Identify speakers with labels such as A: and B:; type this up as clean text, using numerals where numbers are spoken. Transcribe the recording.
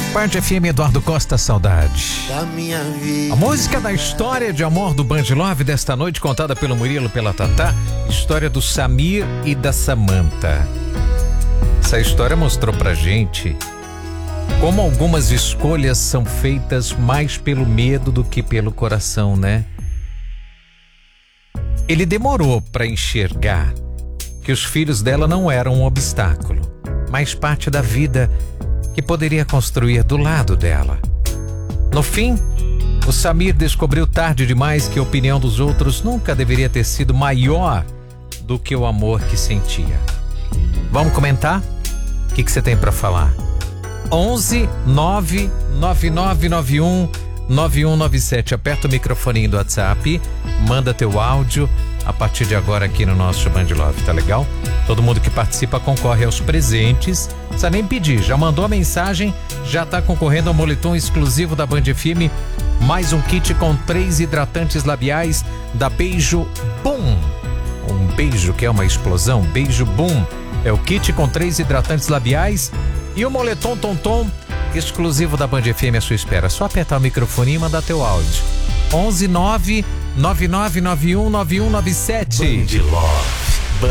A: Band FM, Eduardo Costa, saudade.
B: Da minha vida.
A: A música da história de amor do Band Love desta noite, contada pelo Murilo, pela Tatá. História do Samir e da Samantha. Essa história mostrou pra gente como algumas escolhas são feitas mais pelo medo do que pelo coração, né? Ele demorou pra enxergar que os filhos dela não eram um obstáculo, mas parte da vida que poderia construir do lado dela. No fim, o Samir descobriu tarde demais que a opinião dos outros nunca deveria ter sido maior do que o amor que sentia. Vamos comentar? O que você tem para falar? 11 99991 9197. Aperta o microfoninho do WhatsApp, manda teu áudio a partir de agora aqui no nosso Band Love, tá legal? Todo mundo que participa concorre aos presentes. Não precisa nem pedir, já mandou a mensagem, já tá concorrendo ao moletom exclusivo da Band FM, mais um kit com 3 hidratantes labiais da Beijo Boom. Um beijo que é uma explosão, Beijo Boom. É o kit com 3 hidratantes labiais e o moletom Tonton exclusivo da Band FM à sua espera. Só apertar o microfone e mandar teu áudio. 11 99991 9197.
B: Band Love.